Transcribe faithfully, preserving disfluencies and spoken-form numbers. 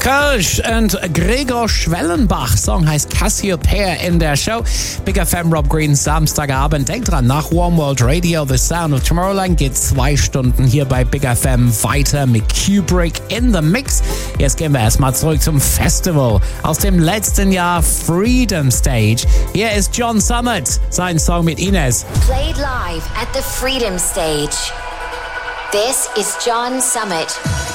Kölsch und Gregor Schwellenbach. Song heißt Cassiopeia in der Show. Big F M, Rob Green, Samstagabend. Denkt dran, nach One World Radio, The Sound of Tomorrowland geht zwei Stunden hier bei Big F M weiter mit Kubrick in the Mix. Jetzt gehen wir erstmal zurück zum Festival aus dem letzten Jahr, Freedom Stage. Hier ist John Summit, sein Song mit Ines. Played live at the Freedom Stage. This is John Summit.